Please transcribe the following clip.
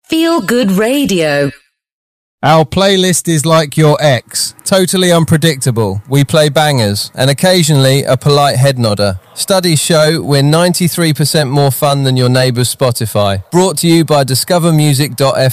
Feel Good Radio. Our playlist is like your ex, totally unpredictable. We play bangers and occasionally a polite head nodder. Studies show we're 93% more fun than your neighbour's Spotify. Brought to you by discovermusic.fm.